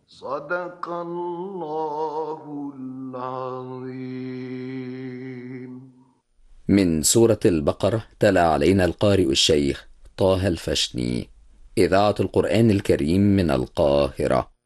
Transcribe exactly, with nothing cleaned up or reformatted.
صدق الله العظيم. من سورة البقرة تلا علينا القارئ الشيخ طه الفشني، إذاعة القرآن الكريم من القاهرة.